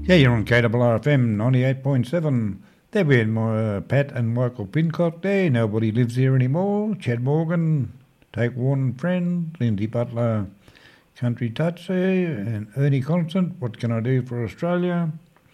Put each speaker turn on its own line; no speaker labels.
Yeah, you're on KRRFM 98.7. There with my Pat and Michael Pincock there. Nobody lives here anymore. Chad Morgan, Take One Friend, Lindsay Butler, Country Touch there, and Ernie Constant, What Can I Do for Australia?